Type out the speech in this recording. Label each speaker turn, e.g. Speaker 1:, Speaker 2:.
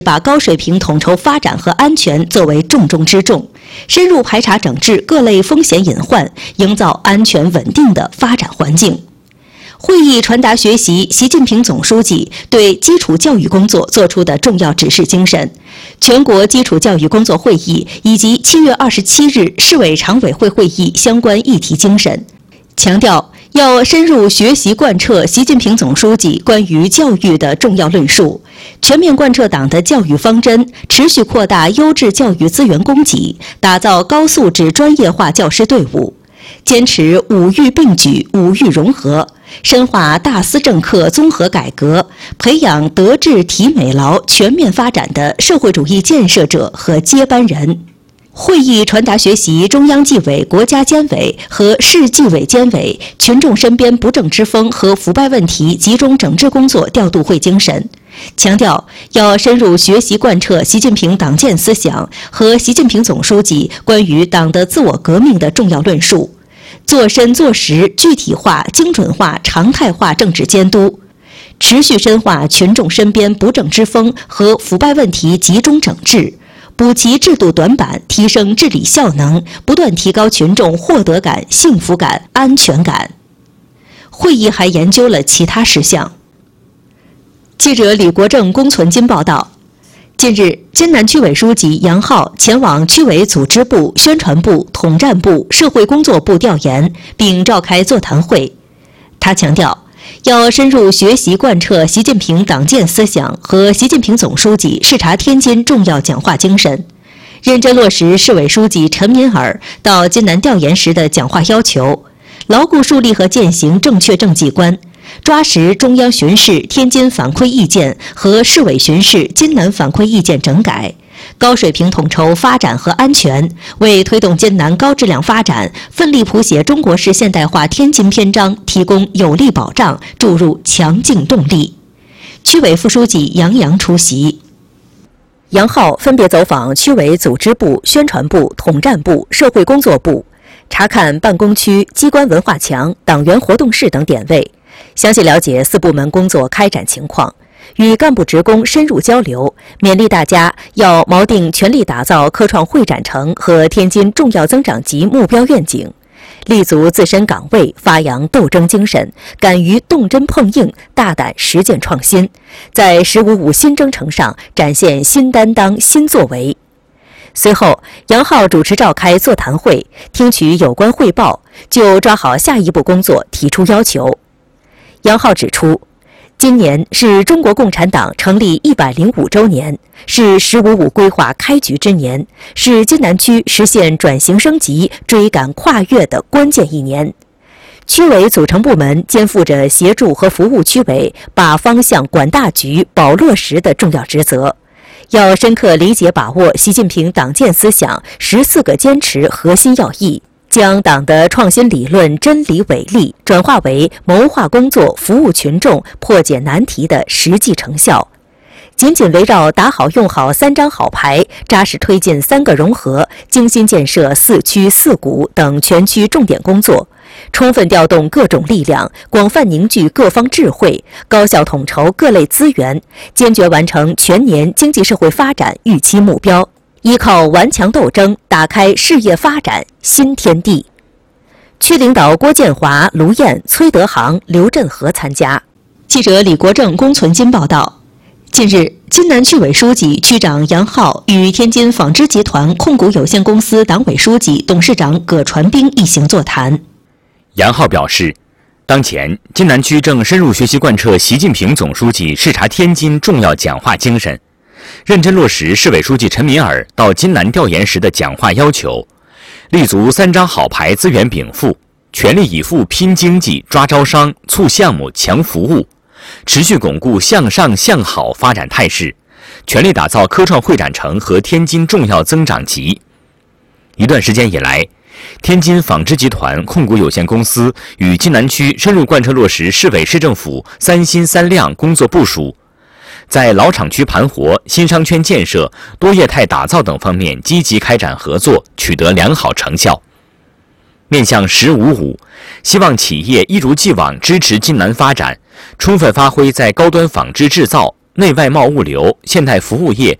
Speaker 1: 把高水平统筹发展和安全作为重中之重，深入排查整治各类风险隐患，营造安全稳定的发展环境。会议传达学习习近平总书记对基础教育工作作出的重要指示精神，全国基础教育工作会议以及7月27日市委常委会会议相关议题精神，强调要深入学习贯彻习近平总书记关于教育的重要论述，全面贯彻党的教育方针，持续扩大优质教育资源供给，打造高素质专业化教师队伍，坚持五育并举、五育融合，深化大思政课综合改革，培养德智体美劳全面发展的社会主义建设者和接班人。会议传达学习中央纪委国家监委和市纪委监委群众身边不正之风和腐败问题集中整治工作调度会精神，强调要深入学习贯彻习近平党建思想和习近平总书记关于党的自我革命的重要论述，做深做实具体化、精准化、常态化政治监督，持续深化群众身边不正之风和腐败问题集中整治，补齐制度短板，提升治理效能，不断提高群众获得感、幸福感、安全感。会议还研究了其他事项。记者李国正、龚存金报道，近日，津南区委书记杨浩前往区委组织部、宣传部、统战部、社会工作部调研，并召开座谈会。他强调，要深入学习贯彻习近平党建思想和习近平总书记视察天津重要讲话精神，认真落实市委书记陈敏尔到津南调研时的讲话要求，牢固树立和践行正确政绩观，抓实中央巡视天津反馈意见和市委巡视津南反馈意见整改，高水平统筹发展和安全，为推动津南高质量发展，奋力谱写中国式现代化天津篇章提供有力保障，注入强劲动力。区委副书记杨洋出席。杨浩分别走访区委组织部、宣传部、统战部、社会工作部，查看办公区、机关文化墙、党员活动室等点位，详细了解4部门工作开展情况，与干部职工深入交流，勉励大家要锚定全力打造科创会展城和天津重要增长极目标愿景，立足自身岗位，发扬斗争精神，敢于动真碰硬，大胆实践创新，在“15+5”新征程上展现新担当、新作为。随后，杨浩主持召开座谈会，听取有关汇报，就抓好下一步工作提出要求。杨浩指出，今年是中国共产党成立105周年，是“15+5”规划开局之年，是津南区实现转型升级、追赶跨越的关键一年。区委组成部门肩负着协助和服务区委把方向、管大局、保落实的重要职责，要深刻理解把握习近平党建思想14个坚持核心要义，将党的创新理论、真理伟力转化为谋划工作、服务群众、破解难题的实际成效。紧紧围绕打好用好3张好牌，扎实推进3个融合、精心建设4区4股等全区重点工作，充分调动各种力量，广泛凝聚各方智慧，高效统筹各类资源，坚决完成全年经济社会发展预期目标，依靠顽强斗争，打开事业发展新天地。区领导郭建华、卢燕、崔德航、刘振和参加。记者李国正、龚存金报道。近日，津南区委书记、区长杨浩与天津纺织集团控股有限公司党委书记、董事长葛传兵一行座谈。
Speaker 2: 杨浩表示，当前津南区正深入学习贯彻习近平总书记视察天津重要讲话精神，认真落实市委书记陈敏尔到津南调研时的讲话要求，立足3张好牌资源禀赋，全力以赴拼经济、抓招商、促项目、强服务，持续巩固向上向好发展态势，全力打造科创会展城和天津重要增长极。一段时间以来，天津纺织集团控股有限公司与津南区深入贯彻落实市委市政府3新3亮工作部署，在老厂区盘活、新商圈建设、多业态打造等方面积极开展合作，取得良好成效。面向“15+5”，希望企业一如既往支持津南发展，充分发挥在高端纺织制造、 内外贸物流、现代服务业